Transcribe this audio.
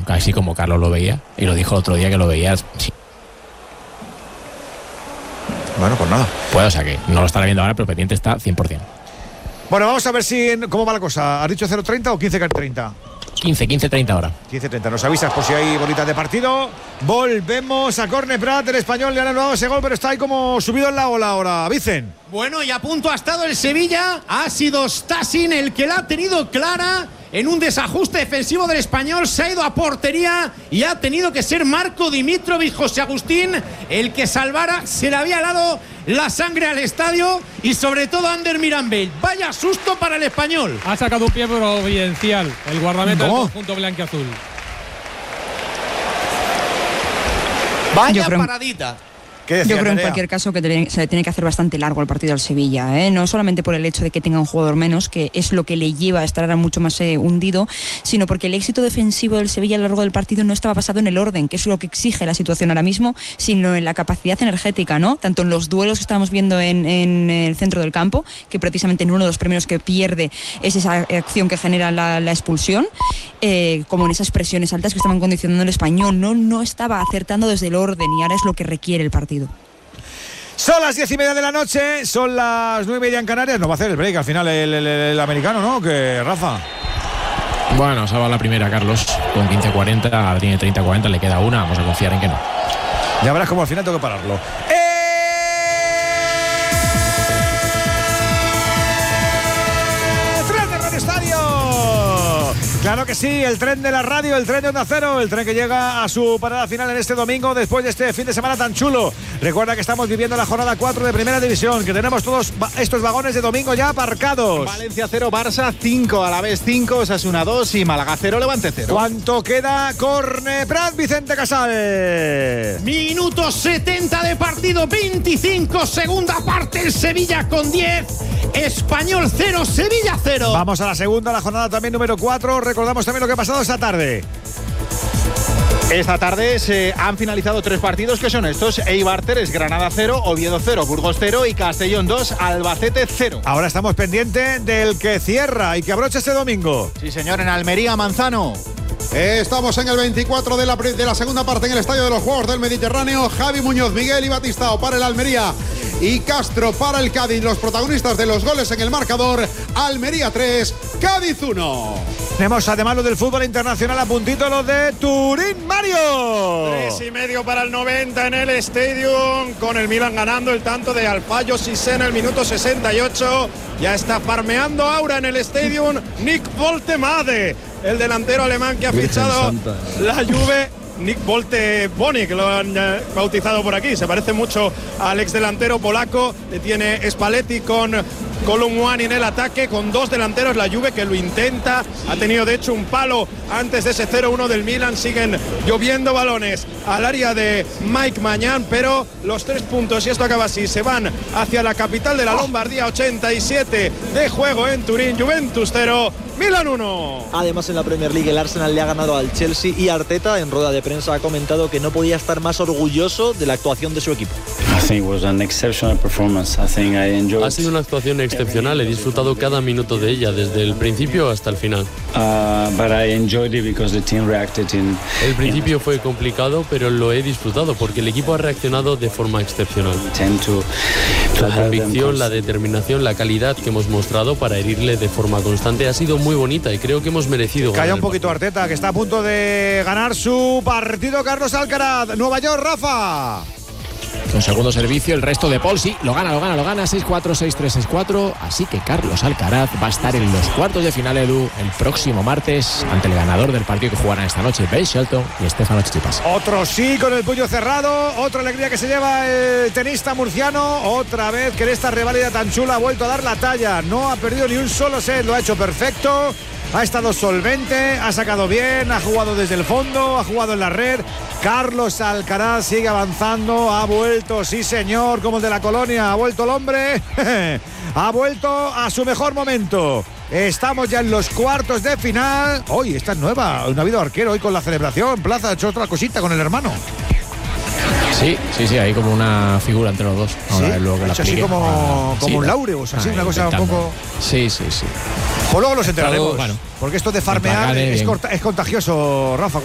casi como Carlos lo veía, y lo dijo el otro día que lo veía. Sí. Bueno, pues nada. Pues o sea que no lo estará viendo ahora, pero pendiente está 100%. Bueno, vamos a ver cómo va la cosa. ¿Has dicho 0.30 o 15.30? 15:30 ahora. 15.30, nos avisas por si hay bolitas de partido. Volvemos a Corne Prat. El Español le ha anulado ese gol, pero está ahí como subido en la ola ahora. Vicen. Bueno, y a punto ha estado el Sevilla. Ha sido Stasin el que la ha tenido clara. En un desajuste defensivo del Español se ha ido a portería y ha tenido que ser Marco Dimitrovic, José Agustín, el que salvara. Se le había helado la sangre al estadio y sobre todo a Ander Mirambell. Vaya susto para el Español. Ha sacado un pie providencial el guardameta del conjunto blanquiazul. Vaya paradita. Yo creo en cualquier caso que se le tiene que hacer bastante largo el partido al Sevilla, ¿eh? No solamente por el hecho de que tenga un jugador menos, que es lo que le lleva a estar ahora mucho más hundido, sino porque el éxito defensivo del Sevilla a lo largo del partido no estaba basado en el orden, que es lo que exige la situación ahora mismo, sino en la capacidad energética, ¿no? Tanto en los duelos que estábamos viendo en el centro del campo, que precisamente en uno de los primeros que pierde es esa acción que genera la expulsión, como en esas presiones altas que estaban condicionando el Español. No estaba acertando desde el orden y ahora es lo que requiere el partido. Son las 10:30 de la noche, son las 9:30 en Canarias. No va a hacer el break al final el americano, ¿no? Que Rafa. Bueno, salva la primera Carlos con 15:40, ahora tiene 30:40, le queda una, vamos a confiar en que no. Ya verás cómo al final tengo que pararlo. ¡Tren de Radio Estadio! Claro que sí, el tren de la radio, el tren de Onda Cero, el tren que llega a su parada final en este domingo después de este fin de semana tan chulo. Recuerda que estamos viviendo la jornada 4 de Primera División, que tenemos todos estos vagones de domingo ya aparcados. Valencia 0, Barça 5, Alavés 5, Osasuna 2 y Málaga 0, Levante 0. ¿Cuánto queda? Corne Prat, Vicente Casal. Minuto 70 de partido, 25, segunda parte, el Sevilla con 10, Español 0, Sevilla 0. Vamos a la segunda, la jornada también número 4. Recordamos también lo que ha pasado esta tarde. Esta tarde se han finalizado 3 partidos que son estos: Eibar 3, Granada 0, Oviedo 0, Burgos 0 y Castellón 2, Albacete 0. Ahora estamos pendientes del que cierra y que abrocha este domingo. Sí, señor, en Almería, Manzano. Estamos en el 24 de la segunda parte en el Estadio de los Juegos del Mediterráneo. Javi Muñoz, Miguel y Batistao para el Almería y Castro para el Cádiz. Los protagonistas de los goles en el marcador: Almería 3, Cádiz 1. Tenemos además lo del fútbol internacional a puntito, lo de Turín, Mario. 3,5 para el 90 en el Stadium, con el Milan ganando el tanto de Alfayos Cissé en el minuto 68. Ya está farmeando ahora en el Stadium Nick Voltemade, el delantero alemán que ha fichado la Juve. Nick Volte-Boni, que lo han bautizado por aquí. Se parece mucho al ex delantero polaco. Le tiene Spalletti con Colomwani en el ataque, con 2 delanteros la Juve que lo intenta. Ha tenido de hecho un palo antes de ese 0-1 del Milan. Siguen lloviendo balones al área de Mike Mañán, pero los 3 puntos, y esto acaba así, se van hacia la capital de la Lombardía. 87 de juego en Turín. Juventus 0, Milan 1. Además, en la Premier League el Arsenal le ha ganado al Chelsea y Arteta en rueda de prensa ha comentado que no podía estar más orgulloso de la actuación de su equipo. Ha sido una actuación excepcional, he disfrutado cada minuto de ella desde el principio hasta el final. El principio fue complicado, pero lo he disfrutado porque el equipo ha reaccionado de forma excepcional. La convicción, la determinación, la calidad que hemos mostrado para herirle de forma constante ha sido muy bonita y creo que hemos merecido ganar. Calla un poquito Arteta, que está a punto de ganar su partido. Carlos Alcaraz, Nueva York, Rafa. Con segundo servicio, el resto de Paul, sí, lo gana, 6-4, 6-3, 6-4. Así que Carlos Alcaraz va a estar en los cuartos de final, Edu, el próximo martes, ante el ganador del partido que jugarán esta noche, Ben Shelton y Stefano Tsitsipas. Otro sí, con el puño cerrado, otra alegría que se lleva el tenista murciano. Otra vez que en esta reválida tan chula ha vuelto a dar la talla. No ha perdido ni un solo set, lo ha hecho perfecto. Ha estado solvente, ha sacado bien, ha jugado desde el fondo, ha jugado en la red. Carlos Alcaraz sigue avanzando, ha vuelto, sí señor, como el de la Colonia, ha vuelto el hombre, ha vuelto a su mejor momento. Estamos ya en los cuartos de final. Hoy esta es nueva, no ha habido arquero hoy con la celebración. Plaza ha hecho otra cosita con el hermano. Sí, hay como una figura entre los dos. Ahora, ¿sí? Luego que la así como un laureus, así, una cosa un poco... Sí. Pues luego los enteraremos, porque esto de farmear es contagioso, Rafa.